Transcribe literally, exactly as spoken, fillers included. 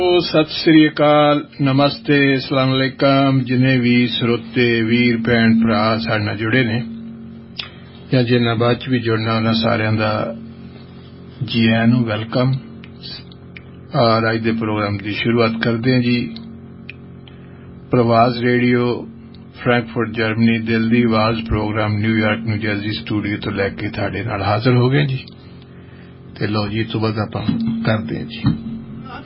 सत श्री अकाल, नमस्ते, अस्सलाम वालेकुम। जिन्हें भी श्रोते वीर भैन भरा साडे नाल जुड़े ने या जिन्हां बाद च भी जुड़ना उन्हां सारियां दा जी आयां नूं वेलकम। और अज दे प्रोग्राम की शुरुआत करते हैं जी। प्रवास रेडियो फ्रैंकफर्ट जर्मनी दिल दी आवाज programme New York new Jersey studio तो लैके तुहाडे नाल हाजिर हो गए जी। ते लो जी तो बाद आपां करते हैं जी।